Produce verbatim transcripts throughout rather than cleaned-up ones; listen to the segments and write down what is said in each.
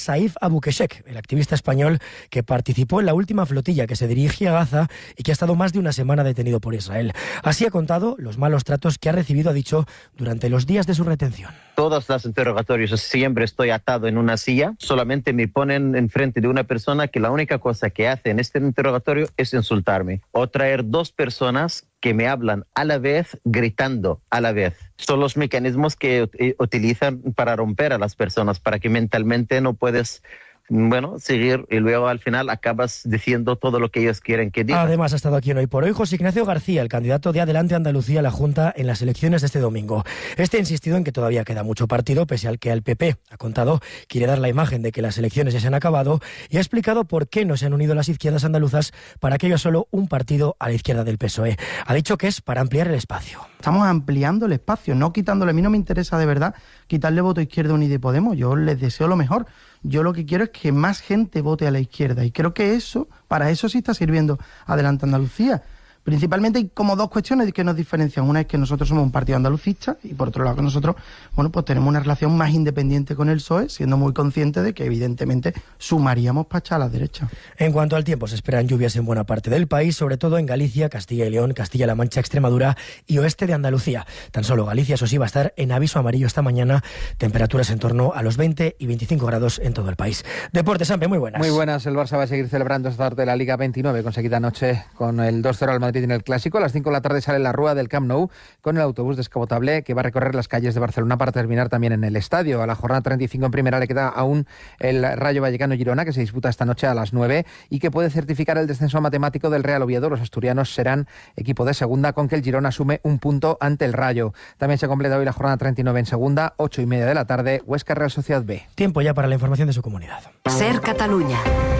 Saif Abukeshek, el activista español que participó en la última flotilla que se dirigía a Gaza y que ha estado más de una semana detenido por Israel. Así ha contado los malos tratos que ha recibido, ha dicho, durante los días de su retención. Todos los interrogatorios siempre estoy atado en una silla, solamente me ponen enfrente de una persona que la única cosa que hace en este interrogatorio es insultarme o traer dos personas que me hablan a la vez, gritando a la vez. Son los mecanismos que utilizan para romper a las personas, para que mentalmente no puedes, bueno, seguir y luego al final acabas diciendo todo lo que ellos quieren que digas. Además ha estado aquí en Hoy por Hoy José Ignacio García, el candidato de Adelante Andalucía a la Junta en las elecciones de este domingo. Este ha insistido en que todavía queda mucho partido, pese al que al P P ha contado quiere dar la imagen de que las elecciones ya se han acabado, y ha explicado por qué no se han unido las izquierdas andaluzas para que haya solo un partido a la izquierda del P S O E. Ha dicho que es para ampliar el espacio. Estamos ampliando el espacio, no quitándole. A mí no me interesa de verdad quitarle voto a Izquierda Unida y Podemos. Yo les deseo lo mejor. Yo lo que quiero es que más gente vote a la izquierda y creo que eso, para eso sí está sirviendo Adelante Andalucía. Principalmente hay como dos cuestiones que nos diferencian. Una es que nosotros somos un partido andalucista y por otro lado que nosotros, bueno, pues tenemos una relación más independiente con el P S O E, siendo muy conscientes de que evidentemente sumaríamos para echar a la derecha. En cuanto al tiempo, se esperan lluvias en buena parte del país, sobre todo en Galicia, Castilla y León, Castilla-La Mancha, Extremadura y oeste de Andalucía. Tan solo Galicia, eso sí, va a estar en aviso amarillo esta mañana, temperaturas en torno a los veinte y veinticinco grados en todo el país. Deportes, Ampe, muy buenas. Muy buenas, el Barça va a seguir celebrando esta tarde la Liga veintinueve, conseguida anoche con el dos cero al Madrid en el Clásico. A las cinco de la tarde sale la Rúa del Camp Nou con el autobús descapotable que va a recorrer las calles de Barcelona para terminar también en el estadio. A la jornada treinta y cinco en primera le queda aún el Rayo Vallecano-Girona, que se disputa esta noche a las nueve y que puede certificar el descenso matemático del Real Oviedo. Los asturianos serán equipo de segunda, con que el Girona asume un punto ante el Rayo. También se completa hoy la jornada treinta y nueve en segunda, ocho y media de la tarde, Huesca Real Sociedad B. Tiempo ya para la información de su comunidad. Ser Catalunya.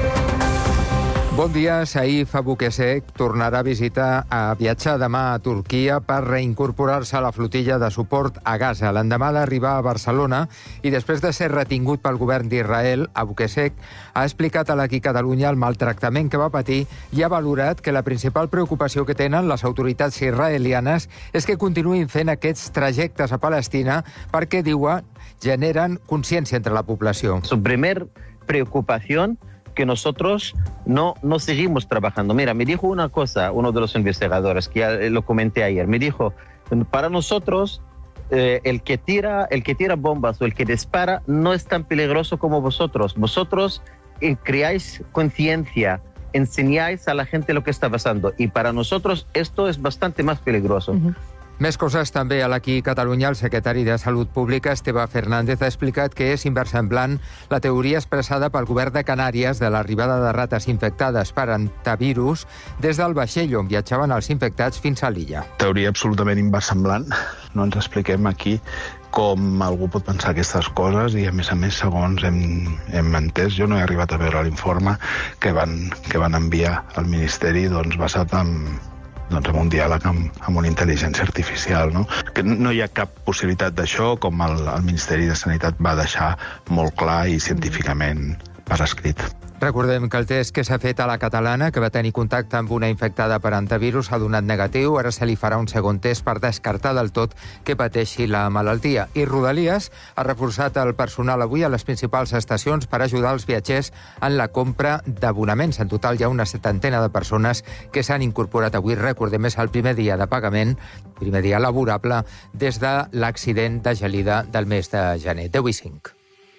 Bon dia. Saif Abukeshek tornarà a visitar a viatjar demà a Turquia per reincorporar-se a la flotilla de suport a Gaza. L'endemà d'arribar a Barcelona i després de ser retingut pel govern d'Israel, Abukeshek ha explicat a l'Aquí Catalunya el maltractament que va patir i ha valorat que la principal preocupació que tenen les autoritats israelianes és que continuïn fent aquests trajectes a Palestina perquè, diuen, generen consciència entre la població. Su primer preocupación que nosotros no, no seguimos trabajando. Mira, me dijo una cosa uno de los investigadores, que ya lo comenté ayer, me dijo, para nosotros eh, el que tira, el que tira bombas o el que dispara no es tan peligroso como vosotros. Vosotros eh, creáis conciencia, enseñáis a la gente lo que está pasando y para nosotros esto es bastante más peligroso. Uh-huh. Més coses també a l'Aquí Catalunya. El secretari de Salut Pública, Esteve Fernández, ha explicat que és inversemblant la teoria expressada pel govern de Canàries de l'arribada de rates infectades per hantavirus des del vaixell on viatjaven els infectats fins a l'illa. Teoria absolutament inversemblant. No ens expliquem aquí com algú pot pensar aquestes coses i, a més a més, segons hem, hem entès, jo no he arribat a veure l'informe que van, que van enviar al Ministeri, doncs, basat en doncs amb un diàleg amb, amb una intel·ligència artificial, no? Que no hi ha cap possibilitat d'això, com el, el Ministeri de Sanitat va deixar molt clar i científicament per escrit. Recordem que el test que s'ha fet a la catalana, que va tenir contacte amb una infectada per hantavirus, ha donat negatiu. Ara se li farà un segon test per descartar del tot que pateixi la malaltia. I Rodalies ha reforçat el personal avui a les principals estacions per ajudar els viatgers en la compra d'abonaments. En total hi ha una setantena de persones que s'han incorporat avui. Recordem, és el primer dia de pagament, primer dia laborable, des de l'accident de gelida del mes de gener. deu i cinc.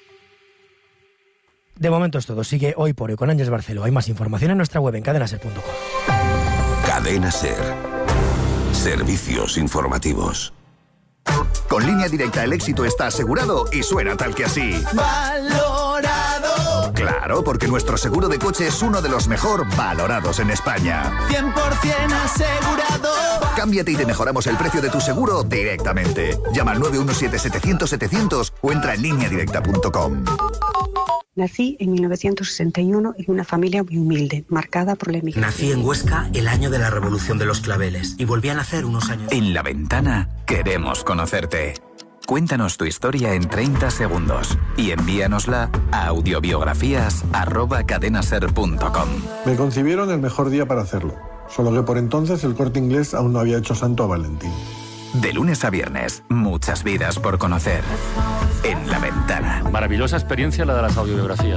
De momento es todo. Sigue Hoy por Hoy con Ángeles Barceló. Hay más información en nuestra web en cadena ser punto com. Cadena Ser. Servicios informativos. Con Línea Directa el éxito está asegurado y suena tal que así. ¡Valorado! Claro, porque nuestro seguro de coche es uno de los mejor valorados en España. cien por ciento asegurado. Cámbiate y te mejoramos el precio de tu seguro directamente. Llama al nueve uno siete setecientos setecientos o entra en línea directa punto com. Nací en mil novecientos sesenta y uno en una familia muy humilde, marcada por la emigración. Nací en Huesca el año de la Revolución de los Claveles y volví a nacer unos años. En La Ventana queremos conocerte. Cuéntanos tu historia en treinta segundos y envíanosla a audiobiografías arroba cadenaser punto com. Me concibieron el mejor día para hacerlo, solo que por entonces el Corte Inglés aún no había hecho santo a Valentín. De lunes a viernes, muchas vidas por conocer. En La Ventana. Maravillosa experiencia la de las audiobiografías.